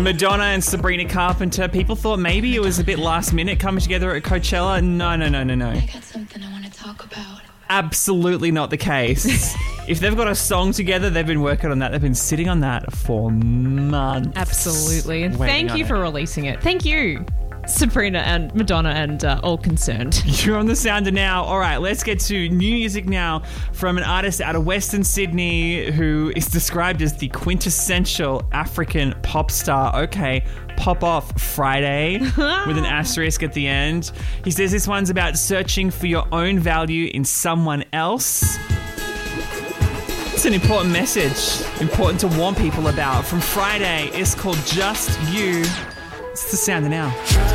Madonna and Sabrina Carpenter. People thought maybe it was a bit last minute coming together at Coachella. No. I got something I want to talk about. Absolutely not the case. If they've got a song together, they've been working on that. They've been sitting on that for months. Absolutely. And Waiting thank you on for it. releasing it. Thank you, Sabrina and Madonna and all concerned. You're on the Sounder now. All right, let's get to new music now from an artist out of Western Sydney who is described as the quintessential African pop star. Okay, pop off Friday with an asterisk at the end. He says this one's about searching for your own value in someone else. It's an important message, important to warn people about. From Friday, it's called Just You. It's the Sounder now.